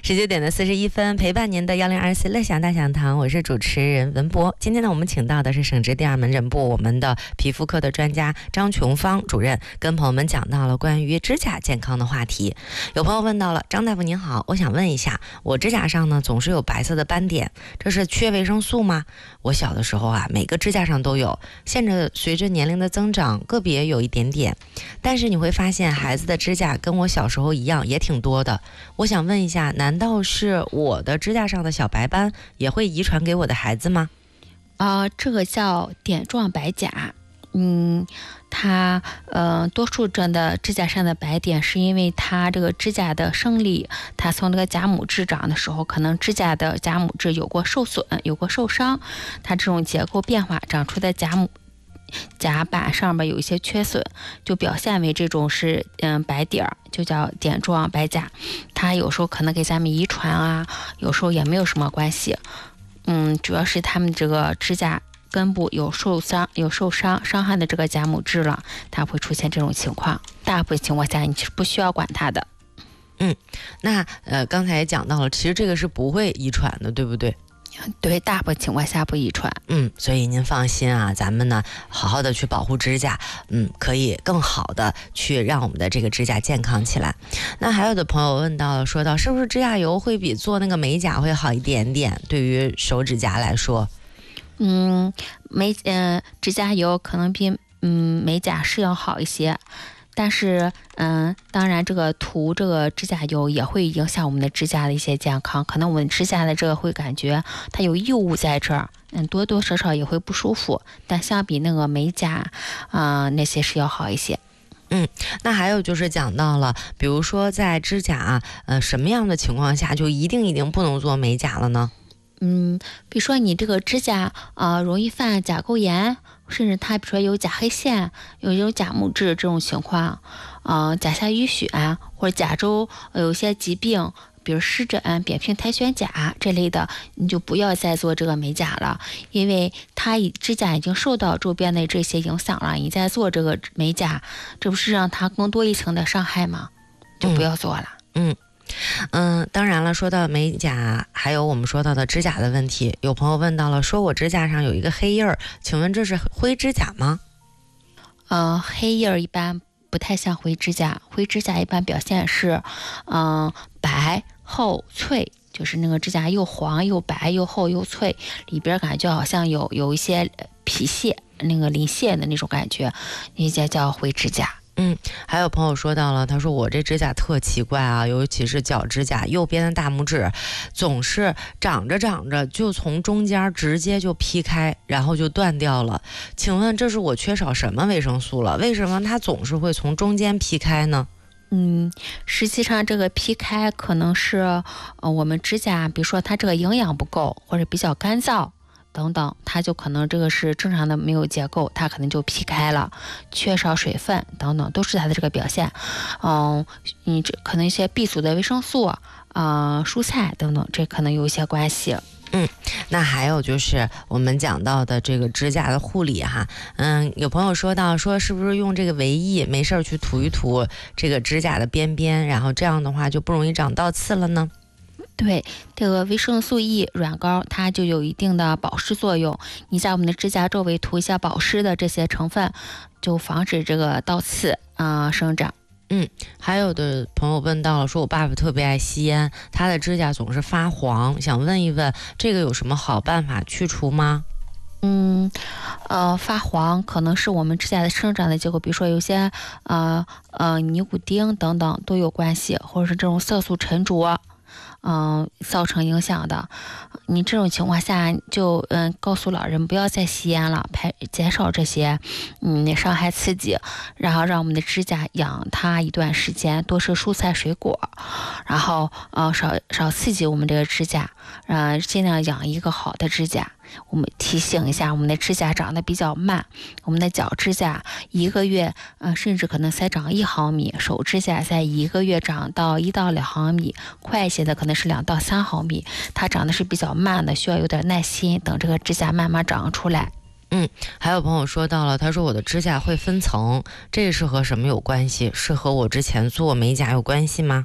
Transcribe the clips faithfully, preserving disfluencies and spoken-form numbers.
十九点的四十一分，陪伴您的幺零二四乐享大讲堂，我是主持人文博。今天呢，我们请到的是省直第二门诊部我们的皮肤科的专家张琼芳主任，跟朋友们讲到了关于指甲健康的话题。有朋友问到了，张大夫您好，我想问一下，我指甲上呢总是有白色的斑点，这是缺维生素吗？我小的时候啊，每个指甲上都有，现在随着年龄的增长，个别有一点点，但是你会发现孩子的指甲跟我小时候一样也挺多的。我想问一下，难道是我的指甲上的小白斑也会遗传给我的孩子吗？ 呃，这个叫点状白甲。嗯，它呃，多数人的指甲上的白点是因为它这个指甲的生理，它从这个甲母质长的时候，可能指甲的甲母质有过受损，有过受伤，它这种结构变化长出的甲母甲板上面有一些缺损，就表现为这种是嗯白点儿，就叫点状白甲。它有时候可能给咱们遗传啊，有时候也没有什么关系。嗯，主要是他们这个指甲根部有受伤、有受伤、伤害的这个甲母质了，它会出现这种情况。大部分情况下你是不需要管它的。 嗯，那呃刚才也讲到了，其实这个是不会遗传的，对不对？ 对，大部分情况下不遗传。 嗯，所以您放心啊，咱们呢好好的去保护指甲，嗯，可以更好的去让我们的这个指甲健康起来。那还有的朋友问到了，说到是不是指甲油会比做那个美甲会好一点点？对于手指甲来说， 嗯，美嗯、呃、指甲油可能比嗯美甲是要好一些。但是，嗯，当然，这个涂这个指甲油也会影响我们的指甲的一些健康。可能我们指甲的这个会感觉它有异物在这儿，嗯，多多少少也会不舒服。但相比那个美甲，啊、呃，那些是要好一些。 嗯，那还有就是讲到了，比如说在指甲啊，呃，什么样的情况下就一定一定不能做美甲了呢？ 嗯，比如说你这个指甲啊、呃，容易犯甲沟炎。甚至它比如说有甲黑线，有有甲母质这种情况，呃，甲下淤血或者甲周有一些疾病，比如湿疹、扁平苔藓甲这类的，你就不要再做这个美甲了，因为它指甲已经受到周边的这些影响了，你再做这个美甲，这不是让它更多一层的伤害吗？就不要做了。 嗯。嗯嗯，当然了，说到美甲，还有我们说到的指甲的问题，有朋友问到了，说我指甲上有一个黑印儿，请问这是灰指甲吗？ 呃，黑印儿一般不太像灰指甲，灰指甲一般表现是，嗯、呃，白厚脆，就是那个指甲又黄又白又厚又脆，里边感觉好像有有一些皮屑，那个鳞屑的那种感觉，那些叫灰指甲。 嗯，还有朋友说到了，他说我这指甲特奇怪啊，尤其是脚指甲右边的大拇指，总是长着长着就从中间直接就劈开，然后就断掉了。请问这是我缺少什么维生素了？为什么它总是会从中间劈开呢？ 嗯，实际上这个劈开可能是呃我们指甲，比如说它这个营养不够，或者比较干燥。等等，它就可能这个是正常的没有结构，它可能就劈开了，缺少水分等等，都是它的这个表现。嗯，你这可能一些 B 族的维生素啊、呃、蔬菜等等，这可能有一些关系。 嗯，那还有就是我们讲到的这个指甲的护理哈，嗯，有朋友说到说是不是用这个维 E 没事去涂一涂这个指甲的边边，然后这样的话就不容易长倒刺了呢？ 对，这个维生素 E 软膏它就有一定的保湿作用，你在我们的指甲周围涂一下保湿的这些成分，就防止这个倒刺啊、呃、生长。 嗯，还有的朋友问到了，说我爸爸特别爱吸烟，他的指甲总是发黄，想问一问这个有什么好办法去除吗？ 嗯，呃，发黄可能是我们指甲的生长的结果，比如说有些呃呃尼古丁等等都有关系，或者是这种色素沉着。嗯，造成影响的，你这种情况下就嗯告诉老人不要再吸烟了，排减少这些嗯伤害刺激，然后让我们的指甲养它一段时间，多吃蔬菜水果，然后呃少少刺激我们这个指甲，呃尽量养一个好的指甲。我们提醒一下，我们的指甲长得比较慢，我们的脚指甲一个月呃甚至可能才长一毫米，手指甲在一个月长到一到两毫米，快一些的可能是两到三毫米，它长得是比较慢的，需要有点耐心，等这个指甲慢慢长出来。 嗯，还有朋友说到了，他说我的指甲会分层，这是和什么有关系？是和我之前做美甲有关系吗？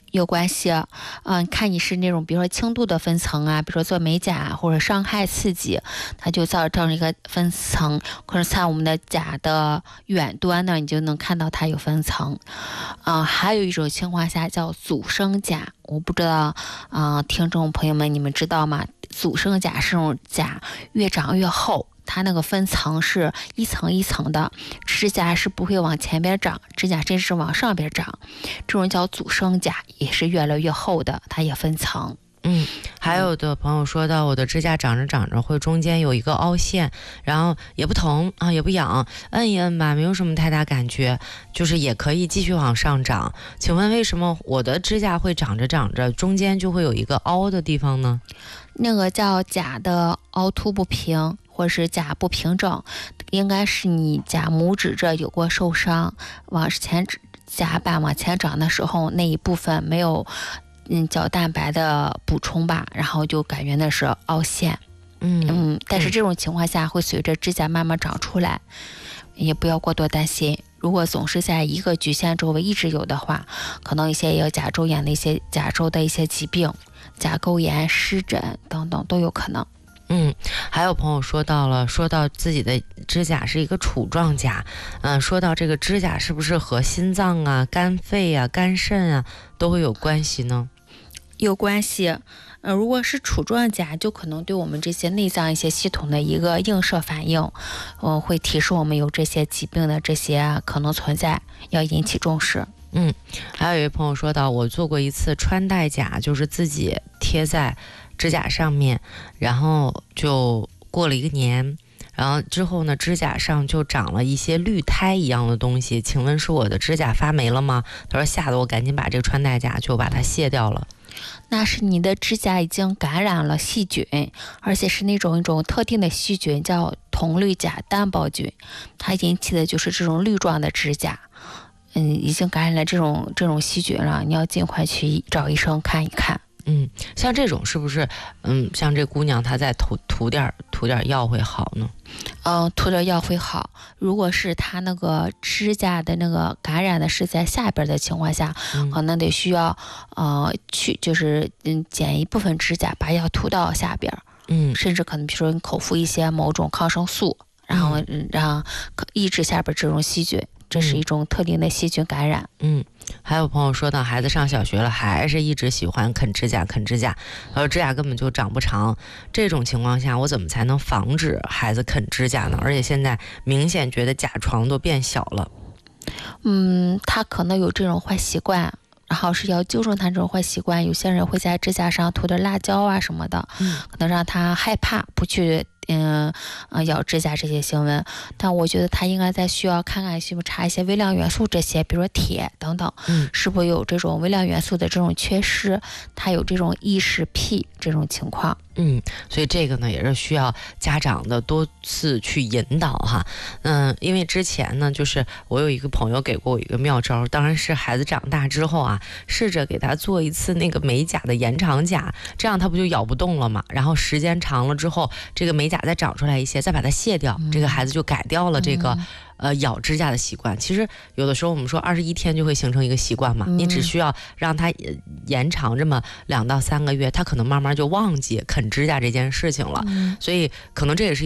有关系，嗯，看你是那种比如说轻度的分层啊，比如说做美甲或者伤害刺激，它就造成一个分层，可是在我们的甲的远端呢，你就能看到它有分层。啊、呃，还有一种情况下叫阻生甲，我不知道，啊、呃，听众朋友们你们知道吗？阻生甲是这种甲越长越厚。它那个分层是一层一层的，指甲是不会往前边长，指甲甚至是往上边长，这种叫阻生甲，也是越来越厚的，它也分层。 嗯，还有的朋友说到我的指甲长着长着会中间有一个凹陷，然后也不疼啊，也不痒，摁一摁吧，没有什么太大感觉，就是也可以继续往上长。请问为什么我的指甲会长着长着中间就会有一个凹的地方呢？ 那个叫甲的凹凸不平，或者是甲不平整，应该是你甲拇指这有过受伤，往前甲板往前长的时候那一部分没有嗯角蛋白的补充吧，然后就感觉那是凹陷。 嗯嗯，但是这种情况下会随着指甲慢慢长出来，也不要过多担心。如果总是在一个局限周围一直有的话，可能一些有甲周炎的一些甲周的一些疾病，甲沟炎、湿疹等等都有可能。 嗯，还有朋友说到了，说到自己的指甲是一个杵状甲，嗯、呃，说到这个指甲是不是和心脏啊、肝肺啊、肝肾啊都会有关系呢？ 有关系，呃，如果是杵状甲，就可能对我们这些内脏一些系统的一个映射反应，呃，会提示我们有这些疾病的这些可能存在，要引起重视。 嗯，还有一位朋友说到，我做过一次穿戴甲，就是自己贴在指甲上面，然后就过了一个年，然后之后呢，指甲上就长了一些绿苔一样的东西，请问是我的指甲发霉了吗？他说吓得我赶紧把这个穿戴甲就把它卸掉了。 那是你的指甲已经感染了细菌，而且是那种一种特定的细菌叫铜绿甲单胞菌，它引起的就是这种绿状的指甲。嗯，已经感染了这种这种细菌了，你要尽快去找医生看一看。 嗯，像这种是不是嗯，像这姑娘她再涂涂点涂点药会好呢？ 嗯，涂点药会好。如果是她那个指甲的那个感染的是在下边的情况下， 嗯、 可能得需要呃去就是嗯剪一部分指甲，把药涂到下边。 嗯， 甚至可能比如说你口服一些某种抗生素，然后嗯让抑制下边这种细菌。这是一种特定的细菌感染。 嗯，还有朋友说到孩子上小学了，还是一直喜欢啃指甲啃指甲，然后指甲根本就长不长。这种情况下，我怎么才能防止孩子啃指甲呢？而且现在明显觉得甲床都变小了。 嗯，他可能有这种坏习惯，然后是要纠正他这种坏习惯。有些人会在指甲上涂点辣椒啊什么的， 嗯、 可能让他害怕不去。嗯，呃，咬指甲这些行为，但我觉得他应该在需要看看，需不查一些微量元素这些，比如说铁等等， 嗯， 是否有这种微量元素的这种缺失，他有这种异食癖这种情况。 嗯，所以这个呢也是需要家长的多次去引导哈。嗯，因为之前呢，就是我有一个朋友给过我一个妙招，当然是孩子长大之后啊，试着给他做一次那个美甲的延长甲，这样他不就咬不动了嘛？然后时间长了之后，这个美甲再长出来一些，再把它卸掉， 嗯、 这个孩子就改掉了这个。 嗯呃，咬指甲的习惯，其实有的时候我们说二十一天就会形成一个习惯嘛， 嗯、 你只需要让它延长这么两到三个月，他可能慢慢就忘记啃指甲这件事情了， 嗯、 所以可能这也是